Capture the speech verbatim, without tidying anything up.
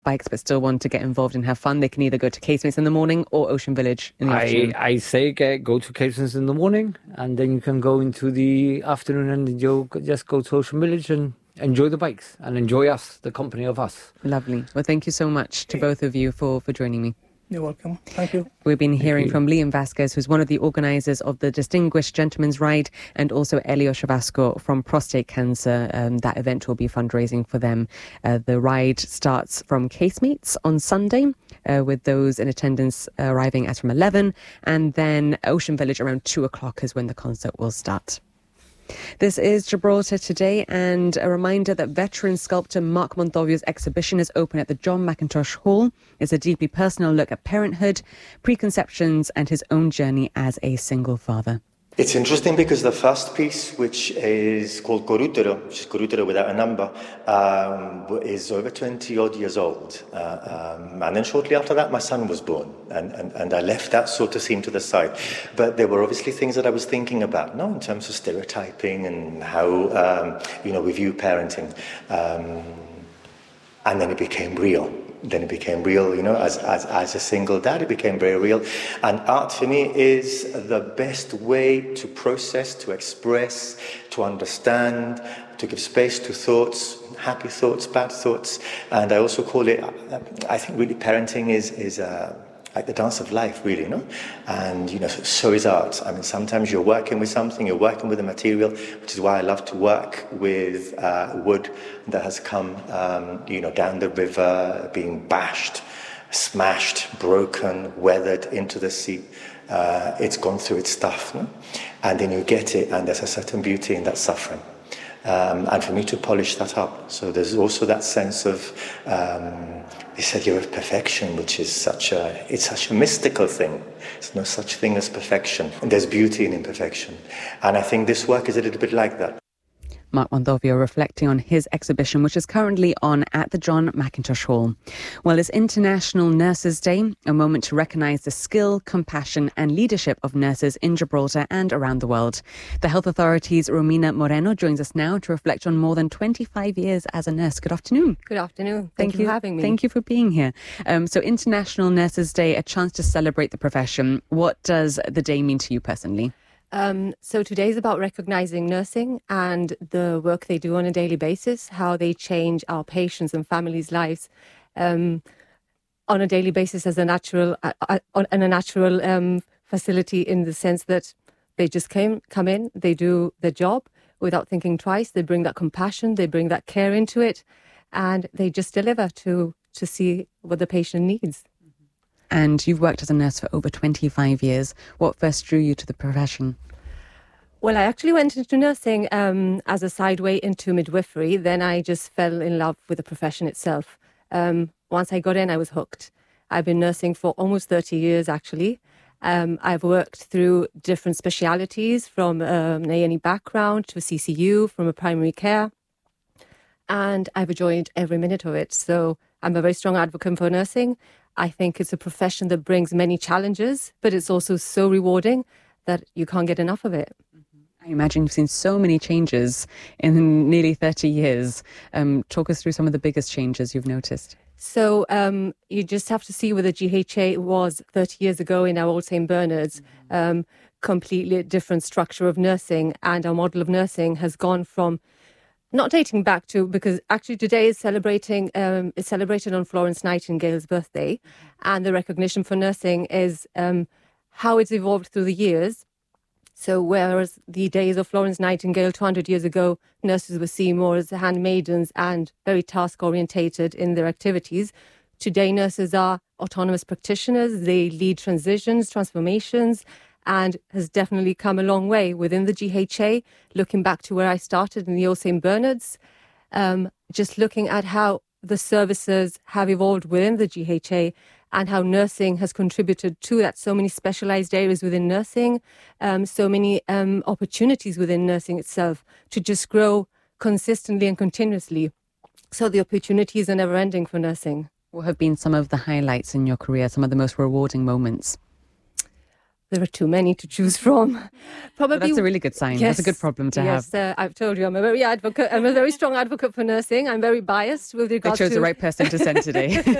bikes but still want to get involved and have fun, they can either go to Casemates in the morning or Ocean Village in the I, afternoon. I say get, go to Casemates in the morning, and then you can go into the afternoon and you just go to Ocean Village and enjoy the bikes and enjoy us, the company of us. Lovely. Well, thank you so much to both of you for, for joining me. You're welcome. Thank you. We've been hearing from Liam Vasquez, who's one of the organisers of the Distinguished Gentleman's Ride, and also Elio Chavasco from Prostate Cancer. Um, that event will be fundraising for them. Uh, the ride starts from Casemates on Sunday, uh, with those in attendance arriving at from eleven, and then Ocean Village around two o'clock is when the concert will start. This is Gibraltar Today, and a reminder that veteran sculptor Mark Montovio's exhibition is open at the John Mackintosh Hall. It's a deeply personal look at parenthood, preconceptions, and his own journey as a single father. It's interesting because the first piece, which is called Corútero, which is Corútero without a number, um, is over twenty odd years old. Uh, um, and then shortly after that, my son was born. And, and, and I left that sort of scene to the side. But there were obviously things that I was thinking about, no, in terms of stereotyping and how, um, you know, we view parenting. Um, and then it became real. Then it became real, you know, as, as, as a single dad, it became very real. And art for me is the best way to process, to express, to understand, to give space to thoughts, happy thoughts, bad thoughts. And I also call it, I think really parenting is, is uh, like the dance of life, really, you know? And, you know, so, so is art. I mean, sometimes you're working with something, you're working with a material, which is why I love to work with uh, wood that has come, um, you know, down the river, being bashed, smashed, broken, weathered into the sea. Uh, it's gone through its stuff, no? And then you get it, and there's a certain beauty in that suffering. Um, and for me to polish that up. So there's also that sense of um, this idea of perfection, which is such a, it's such a mystical thing. There's no such thing as perfection. And there's beauty in imperfection. And I think this work is a little bit like that. Mark Montovio reflecting on his exhibition, which is currently on at the John Mackintosh Hall. Well, it's International Nurses Day, a moment to recognise the skill, compassion and leadership of nurses in Gibraltar and around the world. The Health Authority's Romina Moreno joins us now to reflect on more than twenty-five years as a nurse. Good afternoon. Good afternoon. Thank, Thank you you for having me. Thank you for being here. Um, so International Nurses Day, a chance to celebrate the profession. What does the day mean to you personally? Um, so today is about recognising nursing and the work they do on a daily basis, how they change our patients' and families' lives um, on a daily basis as a natural, uh, uh, in a natural um, facility, in the sense that they just came, come in, they do their job without thinking twice. They bring that compassion, they bring that care into it, and they just deliver to to see what the patient needs. And you've worked as a nurse for over twenty-five years. What first drew you to the profession? Well, I actually went into nursing um, as a sideway into midwifery. Then I just fell in love with the profession itself. Um, once I got in, I was hooked. I've been nursing for almost thirty years, actually. Um, I've worked through different specialities, from um, an A and E background to a C C U, from a primary care. And I've enjoyed every minute of it. So I'm a very strong advocate for nursing. I think it's a profession that brings many challenges, but it's also so rewarding that you can't get enough of it. I imagine you've seen so many changes in nearly thirty years. Um, talk us through some of the biggest changes you've noticed. So um, you just have to see where the G H A was thirty years ago in our old Saint Bernard's. Um, completely different structure of nursing, and our model of nursing has gone from, not dating back to, because actually today is celebrating, um, is celebrated on Florence Nightingale's birthday, and the recognition for nursing is um, how it's evolved through the years. So whereas the days of Florence Nightingale two hundred years ago, nurses were seen more as handmaidens and very task-orientated in their activities, today nurses are autonomous practitioners. They lead transitions, transformations, and has definitely come a long way within the G H A. Looking back to where I started in the old Saint Bernard's, um, just looking at how the services have evolved within the G H A and how nursing has contributed to that. So many specialised areas within nursing, um, so many um, opportunities within nursing itself to just grow consistently and continuously. So the opportunities are never ending for nursing. What have been some of the highlights in your career, some of the most rewarding moments? there are too many to choose from. Probably Well, that's a really good sign. Yes, That's a good problem to yes, have. uh, I've told you I'm a very advocate. I'm a very strong advocate for nursing. I'm very biased with I regards chose to the right person to send today.